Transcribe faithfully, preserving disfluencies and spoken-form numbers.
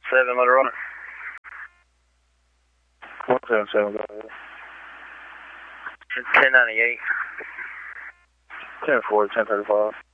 seven, let her run. one seven seven, go ahead. ten ninety-eight. ten four, ten thirty-five.